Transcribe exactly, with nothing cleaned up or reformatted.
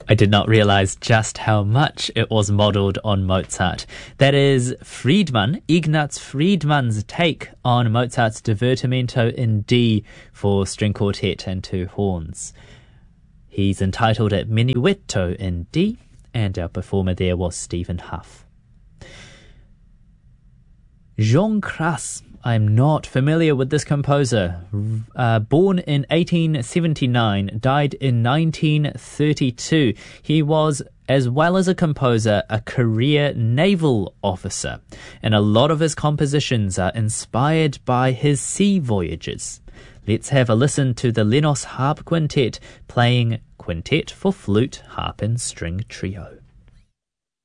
I did not realize just how much it was modeled on Mozart. That is Friedman, Ignaz Friedman's take on Mozart's Divertimento in D for string quartet and two horns. He's entitled it Menuetto in D, and our performer there was Stephen Huff. Jean Crass. I'm not familiar with this composer. Uh, born in eighteen seventy-nine, died in nineteen thirty-two. He was, as well as a composer, a career naval officer, and a lot of his compositions are inspired by his sea voyages. Let's have a listen to the Lenos Harp Quintet playing Quintet for Flute, Harp and String Trio.